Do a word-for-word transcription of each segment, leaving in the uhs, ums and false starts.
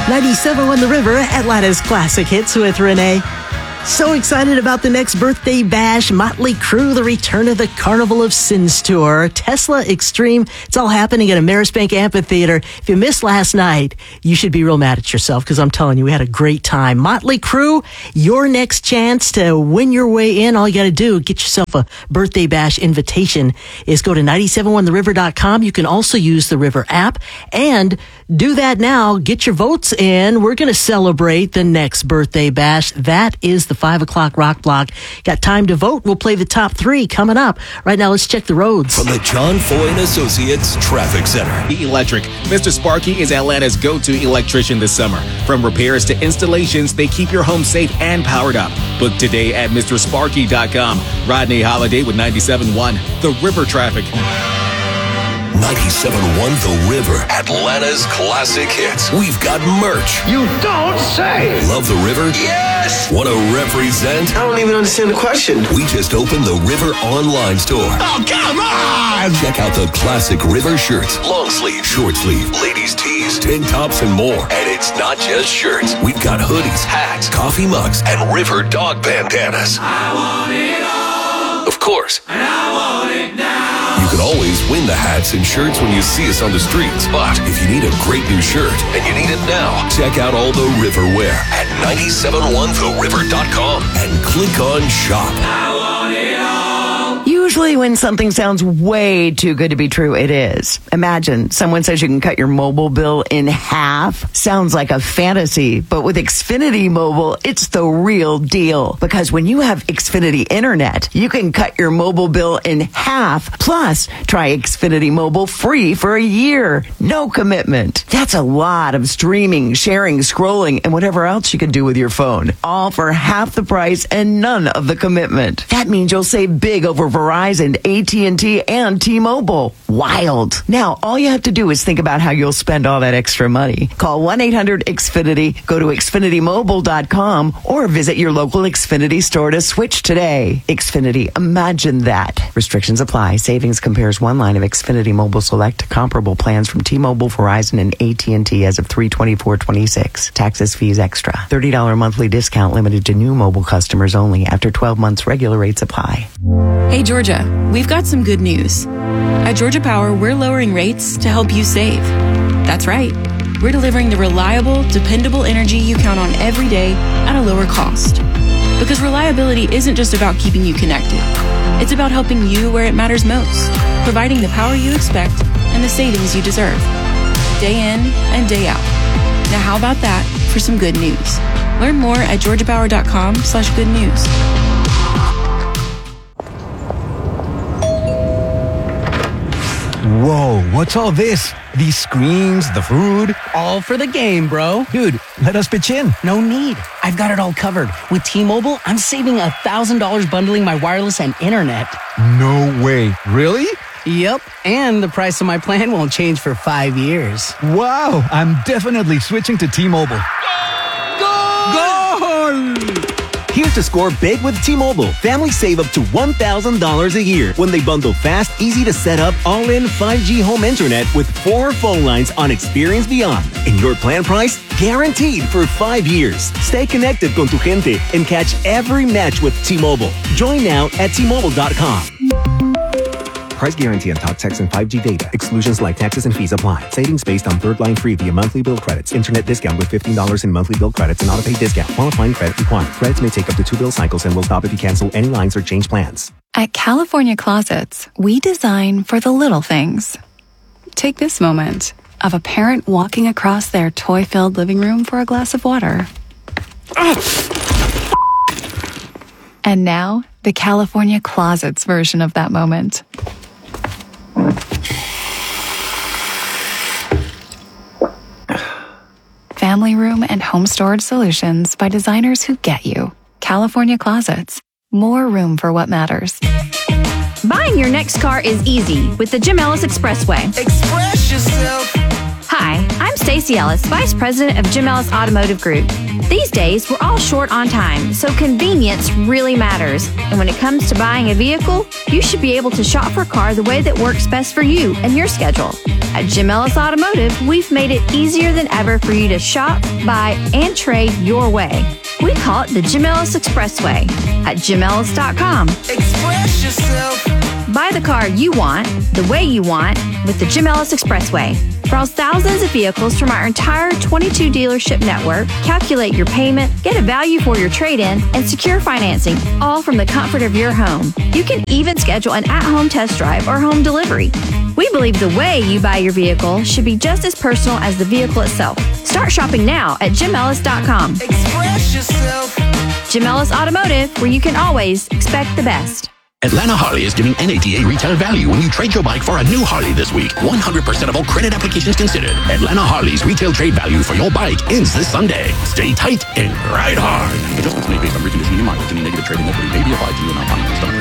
ninety-seven point one The River, Atlanta's classic hits with Renee. So excited about the next birthday bash, Motley Crue, the return of the Carnival of Sins tour, Tesla Extreme. It's all happening at Amerisbank Amphitheater. If you missed last night, you should be real mad at yourself because I'm telling you, we had a great time. Motley Crue, your next chance to win your way in. All you got to do, get yourself a birthday bash invitation, is go to nine seven one the river dot com. You can also use the River app and do that now. Get your votes in. We're going to celebrate the next birthday bash. That is the five o'clock rock block. Got time to vote? We'll play the top three coming up. Right now, let's check the roads. From the John Foy and Associates Traffic Center. The Electric. Mister Sparky is Atlanta's go-to electrician this summer. From repairs to installations, they keep your home safe and powered up. Book today at Mr Sparky dot com. Rodney Holiday with ninety-seven point one. The River Traffic. ninety-seven point one The River, Atlanta's classic hits. We've got merch. You don't say. Love the River? Yes. Want to represent? I don't even understand the question. We just opened the River online store. Oh, come on! Check out the classic River shirts, long sleeve, short sleeve, ladies tees, tank tops, and more. And it's not just shirts. We've got hoodies, hats, coffee mugs, and River dog bandanas. I want it all. Of course. And I want it now. You can always win the hats and shirts when you see us on the streets. But if you need a great new shirt and you need it now, check out all the River wear at nine seven one the river dot com and click on shop. I want it all. Usually when something sounds way too good to be true, it is. Imagine someone says you can cut your mobile bill in half. Sounds like a fantasy, but with Xfinity Mobile, it's the real deal. Because when you have Xfinity Internet, you can cut your mobile bill in half. Plus, try Xfinity Mobile free for a year. No commitment. That's a lot of streaming, sharing, scrolling, and whatever else you can do with your phone. All for half the price and none of the commitment. That means you'll save big over Verizon, A T and T, and T-Mobile. Wild. Now, all you have to do is think about how you'll spend all that extra money. Call one eight hundred X Finity, go to Xfinity Mobile dot com, or visit your local Xfinity store to switch today. Xfinity, imagine that. Restrictions apply. Savings compares one line of Xfinity Mobile Select to comparable plans from T-Mobile, Verizon, and A T and T as of three twenty-four twenty-six. Taxes, fees extra. thirty dollars monthly discount limited to new mobile customers only. After twelve months, regular rates apply. Hey, Georgia, we've got some good news. At Georgia Power, we're lowering rates to help you save. That's right. We're delivering the reliable, dependable energy you count on every day at a lower cost. Because reliability isn't just about keeping you connected. It's about helping you where it matters most, providing the power you expect and the savings you deserve. Day in and day out. Now how about that for some good news? Learn more at georgia power dot com slash good news. Whoa, what's all this? These screens, the food? All for the game, bro. Dude, let us pitch in. No need. I've got it all covered. With T-Mobile, I'm saving one thousand dollars bundling my wireless and internet. No way. Really? Yep, and the price of my plan won't change for five years. Wow, I'm definitely switching to T-Mobile. Goal! Goal! Here's to score big with T-Mobile. Families save up to one thousand dollars a year when they bundle fast, easy to set up, all-in five G home internet with four phone lines on Experience Beyond. And your plan price? Guaranteed for five years. Stay connected con tu gente and catch every match with T-Mobile. Join now at T Mobile dot com. Price guarantee on talk, text, and five G data. Exclusions like taxes and fees apply. Savings based on third line free via monthly bill credits. Internet discount with fifteen dollars in monthly bill credits and auto-pay discount. Qualifying credit required. Credits may take up to two bill cycles and will stop if you cancel any lines or change plans. At California Closets, we design for the little things. Take this moment of a parent walking across their toy-filled living room for a glass of water. And now, the California Closets version of that moment. Family room and home storage solutions by designers who get you. California Closets. More room for what matters. Buying your next car is easy with the Jim Ellis Expressway. Express yourself. Hi, I'm Stacey Ellis, Vice President of Jim Ellis Automotive Group. These days, we're all short on time, so convenience really matters. And when it comes to buying a vehicle, you should be able to shop for a car the way that works best for you and your schedule. At Jim Ellis Automotive, we've made it easier than ever for you to shop, buy, and trade your way. We call it the Jim Ellis Expressway at jim ellis dot com. Express yourself. Buy the car you want, the way you want, with the Jim Ellis Expressway. Browse thousands of vehicles from our entire twenty-two dealership network, calculate your payment, get a value for your trade-in, and secure financing, all from the comfort of your home. You can even schedule an at-home test drive or home delivery. We believe the way you buy your vehicle should be just as personal as the vehicle itself. Start shopping now at jim ellis dot com. Express yourself. Jim Ellis Automotive, where you can always expect the best. Atlanta Harley is giving N A T A retail value when you trade your bike for a new Harley this week. one hundred percent of all credit applications considered. Atlanta Harley's retail trade value for your bike ends this Sunday. Stay tight and ride hard. Adjustments made based on reconditioning and mileage. Any negative trading equity may be applied to you and not financed on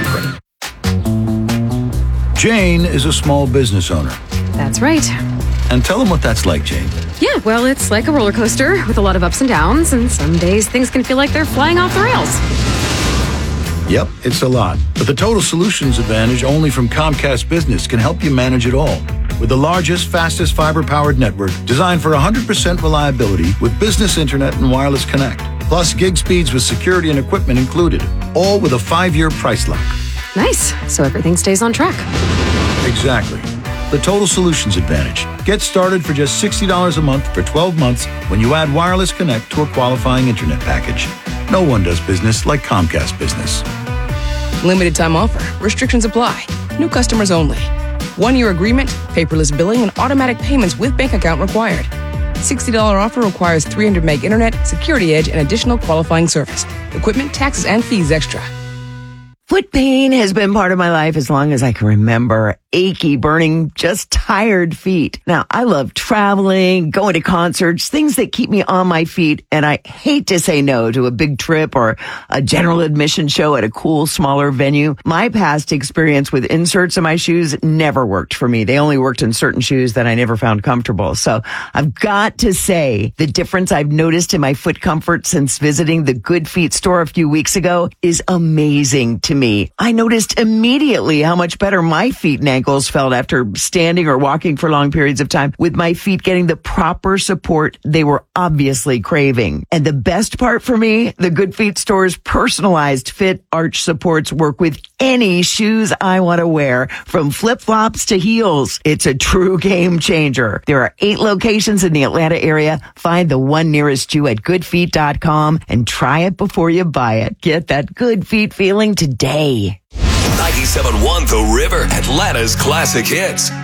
credit. Jane is a small business owner. That's right. And tell them what that's like, Jane. Yeah, well, it's like a roller coaster with a lot of ups and downs, and some days things can feel like they're flying off the rails. Yep, it's a lot. But the Total Solutions Advantage only from Comcast Business can help you manage it all. With the largest, fastest fiber-powered network designed for one hundred percent reliability with business internet and wireless connect. Plus gig speeds with security and equipment included. All with a five-year price lock. Nice. So everything stays on track. Exactly. The Total Solutions Advantage. Get started for just sixty dollars a month for twelve months when you add wireless connect to a qualifying internet package. No one does business like Comcast Business. Limited time offer. Restrictions apply. New customers only. One-year agreement, paperless billing, and automatic payments with bank account required. sixty dollars offer requires three hundred meg internet, security edge, and additional qualifying service. Equipment, taxes, and fees extra. Foot pain has been part of my life as long as I can remember. Achy, burning, just tired feet. Now, I love traveling, going to concerts, things that keep me on my feet, and I hate to say no to a big trip or a general admission show at a cool, smaller venue. My past experience with inserts in my shoes never worked for me. They only worked in certain shoes that I never found comfortable. So I've got to say the difference I've noticed in my foot comfort since visiting the Good Feet store a few weeks ago is amazing to me. I noticed immediately how much better my feet and ankles felt after standing or walking for long periods of time, with my feet getting the proper support they were obviously craving. And the best part for me, the Good Feet store's personalized fit arch supports work with any shoes I want to wear, from flip-flops to heels. It's a true game changer. There are eight locations in the Atlanta area. Find the one nearest you at good feet dot com and try it before you buy it. Get that good feet feeling today. ninety-seven point one The River, Atlanta's classic hits.